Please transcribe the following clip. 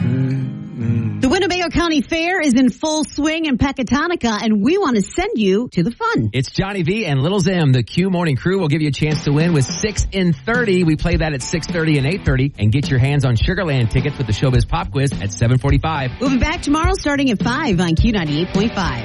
The Winnebago County Fair is in full swing in Pecatonica, and we want to send you to the fun. It's Johnny V and Little Zim. The Q Morning Crew will give you a chance to win with 6 in 30. We play that at 6:30 and 8:30. And get your hands on Sugarland tickets with the Showbiz Pop Quiz at 7:45. We'll be back tomorrow starting at 5 on Q98.5.